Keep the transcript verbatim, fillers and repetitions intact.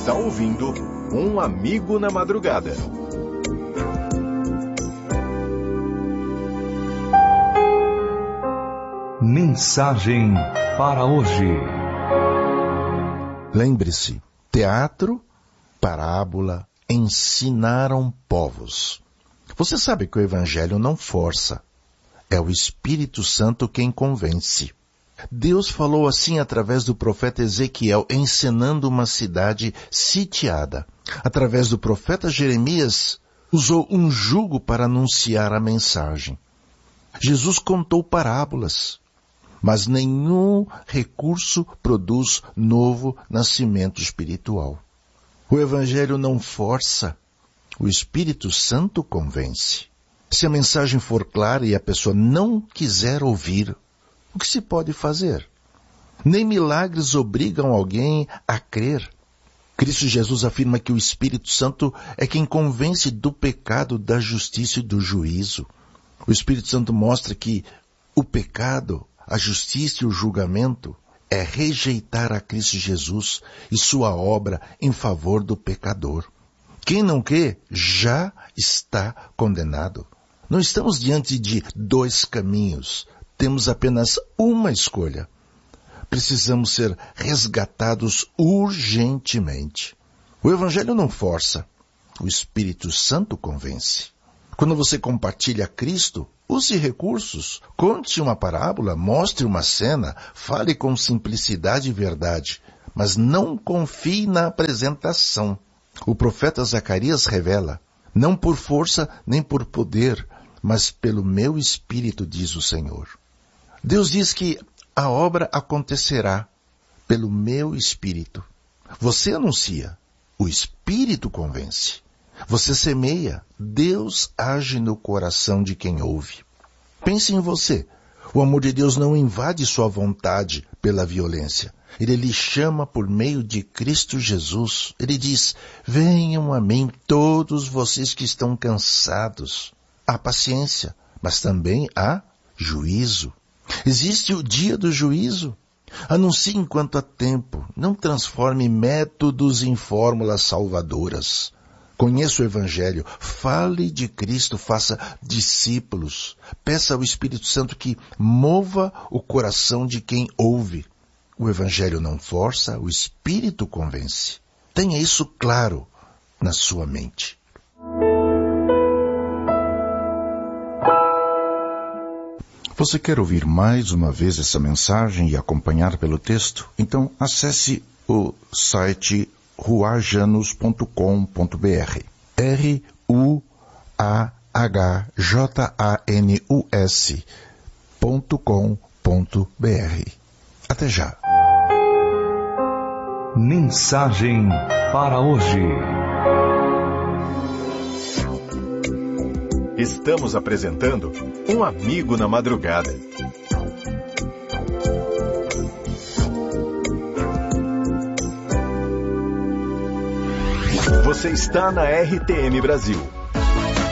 está ouvindo Um Amigo na Madrugada. Mensagem para hoje. Lembre-se, teatro, parábola, ensinaram povos. Você sabe que o Evangelho não força. É o Espírito Santo quem convence. Deus falou assim através do profeta Ezequiel, encenando uma cidade sitiada. Através do profeta Jeremias, usou um jugo para anunciar a mensagem. Jesus contou parábolas, mas nenhum recurso produz novo nascimento espiritual. O Evangelho não força, o Espírito Santo convence. Se a mensagem for clara e a pessoa não quiser ouvir, o que se pode fazer? Nem milagres obrigam alguém a crer. Cristo Jesus afirma que o Espírito Santo é quem convence do pecado, da justiça e do juízo. O Espírito Santo mostra que o pecado, a justiça e o julgamento é rejeitar a Cristo Jesus e sua obra em favor do pecador. Quem não crê já está condenado. Não estamos diante de dois caminhos. Temos apenas uma escolha. Precisamos ser resgatados urgentemente. O Evangelho não força. O Espírito Santo convence. Quando você compartilha Cristo, use recursos. Conte uma parábola, mostre uma cena, fale com simplicidade e verdade. Mas não confie na apresentação. O profeta Zacarias revela, não por força nem por poder, mas pelo meu Espírito, diz o Senhor. Deus diz que a obra acontecerá pelo meu Espírito. Você anuncia, o Espírito convence. Você semeia, Deus age no coração de quem ouve. Pense em você. O amor de Deus não invade sua vontade pela violência. Ele lhe chama por meio de Cristo Jesus. Ele diz, venham a mim todos vocês que estão cansados. Há paciência, mas também há juízo. Existe o dia do juízo. Anuncie enquanto há tempo. Não transforme métodos em fórmulas salvadoras. Conheça o Evangelho. Fale de Cristo. Faça discípulos. Peça ao Espírito Santo que mova o coração de quem ouve. O Evangelho não força, o Espírito convence. Tenha isso claro na sua mente. Você quer ouvir mais uma vez essa mensagem e acompanhar pelo texto? Então acesse o site ruajanus ponto com ponto br. R U A H J A N U S ponto com ponto br. Até já. Mensagem para hoje. Estamos apresentando Um Amigo na Madrugada. Você está na R T M Brasil,